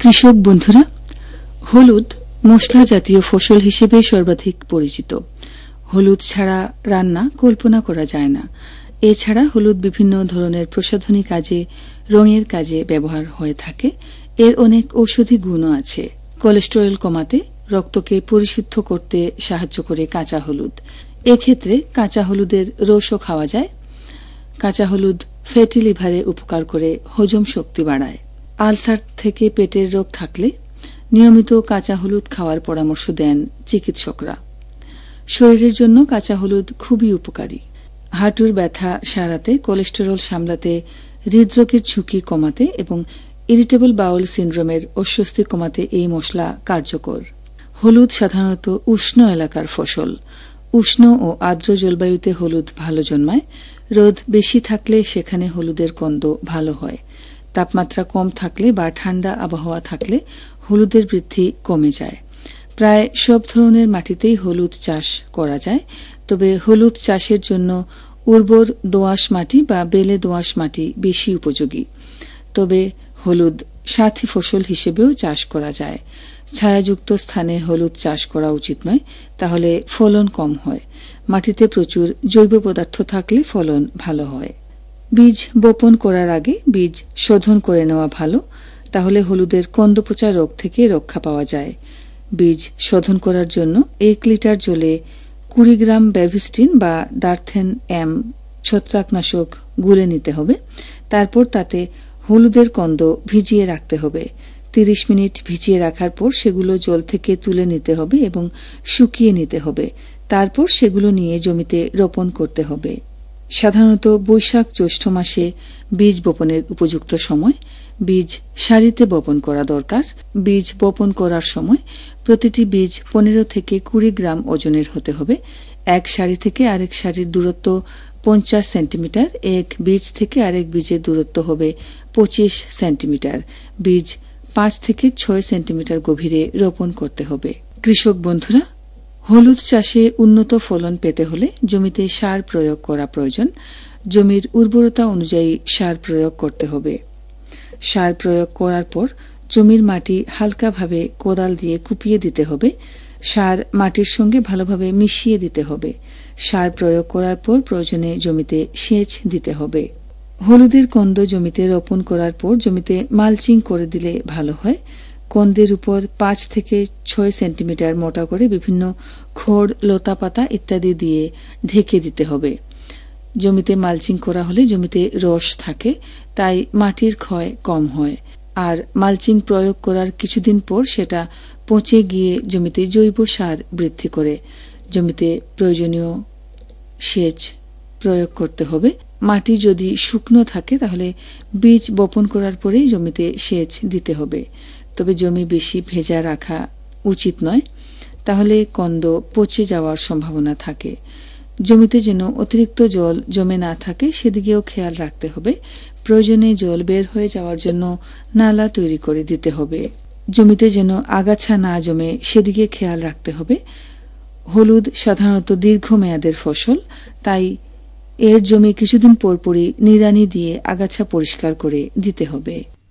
কৃষক বন্ধুরা, হলুদ মশলা জাতীয় ফসল হিসেবে সর্বাধিক পরিচিত। হলুদ ছাড়া রান্না কল্পনা করা যায় না। এছাড়া হলুদ বিভিন্ন ধরনের প্রসাধনী কাজে, রঙের কাজে ব্যবহার হয়ে থাকে। এর অনেক ঔষধি গুণও আছে। কোলেস্টেরল কমাতে, রক্তকে পরিশুদ্ধ করতে সাহায্য করে কাঁচা হলুদ। এক্ষেত্রে কাঁচা হলুদের রসও খাওয়া যায়। কাঁচা হলুদ ফ্যাটি লিভারে উপকার করে, হজম শক্তি বাড়ায়। আলসার থেকে পেটের রোগ থাকলে নিয়মিত কাঁচা হলুদ খাওয়ার পরামর্শ দেন চিকিৎসকরা। শরীরের জন্য কাঁচা হলুদ খুবই উপকারী। হাঁটুর ব্যথা সারাতে, কোলেস্টেরল সামলাতে, হৃদরোগের ঝুঁকি কমাতে এবং ইরিটেবল বাউল সিন্ড্রোমের অস্বস্তি কমাতে এই মশলা কার্যকর। হলুদ সাধারণত উষ্ণ এলাকার ফসল। উষ্ণ ও আর্দ্র জলবায়ুতে হলুদ ভালো জন্মায়। রোদ বেশি থাকলে সেখানে হলুদের কন্দ ভালো হয়। তাপমাত্রা কম থাকলে বা ঠান্ডা আবহাওয়া থাকলে হলুদের বৃদ্ধি কমে যায়। প্রায় সব ধরনের মাটিতেই হলুদ চাষ করা যায়, তবে হলুদ চাষের জন্য উর্বর দোআঁশ মাটি বা বেলে দোআঁশ মাটি বেশি উপযোগী। তবে হলুদ সাথী ফসল হিসেবেও চাষ করা যায়। ছায়াযুক্ত স্থানে হলুদ চাষ করা উচিত নয়, তাহলে ফলন কম হয়। মাটিতে প্রচুর জৈব পদার্থ থাকলে ফলন ভালো হয়। বীজ বপন করার আগে বীজ শোধন করে নেওয়া ভালো, তাহলে হলুদের কন্দপচা রোগ থেকে রক্ষা পাওয়া যায়। বীজ শোধন করার জন্য 1 লিটার জলে 20 গ্রাম ব্যাভিস্টিন বা দার্থেন এম ছত্রাকনাশক গুলে নিতে হবে। তারপর তাতে হলুদের কন্দ ভিজিয়ে রাখতে হবে। 30 মিনিট ভিজিয়ে রাখার পর সেগুলো জল থেকে তুলে নিতে হবে এবং শুকিয়ে নিতে হবে। তারপর সেগুলো নিয়ে জমিতে রোপণ করতে হবে। সাধারণত বৈশাখ জ্যৈষ্ঠ মাসে বীজ বপনের উপযুক্ত সময়। বীজ সারিতে বপন করা দরকার। বীজ বপন করার সময় প্রতিটি বীজ 15 থেকে 20 গ্রাম ওজনের হতে হবে। এক সারি থেকে আরেক সারির দূরত্ব 50 সেন্টিমিটার। এক বীজ থেকে আরেক বীজের দূরত্ব হবে 25 সেন্টিমিটার। বীজ 5 থেকে 6 সেন্টিমিটার গভীরে রোপণ করতে হবে। কৃষক বন্ধুরা, হলুদ চাষে উন্নত ফলন পেতে হলে জমিতে সার প্রয়োগ করা প্রয়োজন। জমির উর্বরতা অনুযায়ী সার প্রয়োগ করতে হবে। সার প্রয়োগ করার পর জমির মাটি হালকাভাবে কোদাল দিয়ে কুপিয়ে দিতে হবে। সার মাটির সঙ্গে ভালোভাবে মিশিয়ে দিতে হবে। সার প্রয়োগ করার পর প্রয়োজনে জমিতে সেচ দিতে হবে। হলুদের কন্দ জমিতে রোপণ করার পর জমিতে মালচিং করে দিলে ভালো হয়। কন্দের উপর 5 থেকে 6 সেন্টিমিটার মোটা করে বিভিন্ন খড়, লতা পাতা ইত্যাদি দিয়ে ঢেকে দিতে হবে। জমিতে মালচিং করা হলে জমিতে রস থাকে, তাই মাটির ক্ষয় কম হয়। আর মালচিং প্রয়োগ করার কিছুদিন পর সেটা পচে গিয়ে জমিতে জৈব সার বৃদ্ধি করে। জমিতে প্রয়োজনীয় সেচ প্রয়োগ করতে হবে। মাটি যদি শুকনো থাকে তাহলে বীজ বপন করার পরেই জমিতে সেচ দিতে হবে। তবে জমি বেশি ভেজা রাখা উচিত নয়, তাহলে কন্দ পচে যাওয়ার সম্ভাবনা থাকে। জমিতে যেন অতিরিক্ত জল জমে না থাকে সেদিকেও খেয়াল রাখতে হবে। প্রয়োজনে জল বের হয়ে যাওয়ার জন্য নালা তৈরি করে দিতে হবে। জমিতে যেন আগাছা না জমে সেদিকে খেয়াল রাখতে হবে। হলুদ সাধারণত দীর্ঘমেয়াদের ফসল, তাই এর জমি কিছুদিন পরপরই নিড়ানি দিয়ে আগাছা পরিষ্কার করে দিতে হবে।